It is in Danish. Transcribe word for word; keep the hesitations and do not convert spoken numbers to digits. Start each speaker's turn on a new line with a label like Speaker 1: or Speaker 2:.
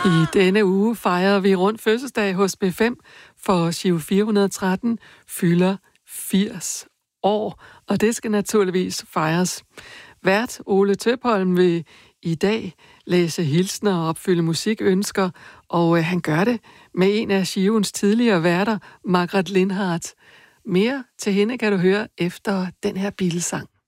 Speaker 1: I denne uge fejrer vi rundt fødselsdag hos B fem, for Giro fire hundrede og tretten fylder firs år, og det skal naturligvis fejres. Vært Ole Tøpholm vil i dag læse hilsner og opfylde musikønsker, og han gør det med en af Giroens tidligere værter, Margrethe Lindhardt. Mere til hende kan du høre efter den her Beatles-sang.